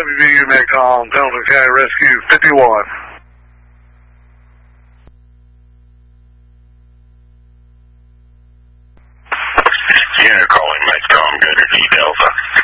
WVU Medcom, Pendleton County Rescue 51. Unit calling Medcom, good to Delta.